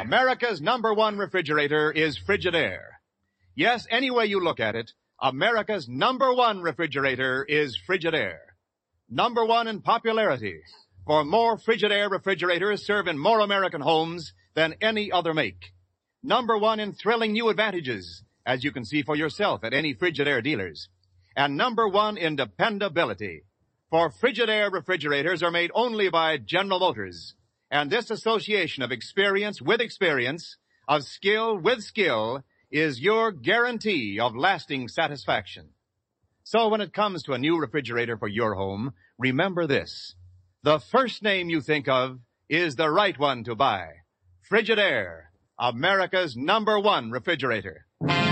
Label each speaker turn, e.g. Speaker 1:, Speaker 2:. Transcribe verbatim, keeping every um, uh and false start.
Speaker 1: America's number one refrigerator is Frigidaire. Yes, any way you look at it, America's number one refrigerator is Frigidaire. Number one in popularity, for more Frigidaire refrigerators serve in more American homes than any other make. Number one in thrilling new advantages, as you can see for yourself at any Frigidaire dealers. And number one in dependability, for Frigidaire refrigerators are made only by General Motors. And this association of experience with experience, of skill with skill, is your guarantee of lasting satisfaction. So when it comes to a new refrigerator for your home, remember this. The first name you think of is the right one to buy. Frigidaire, America's number one refrigerator.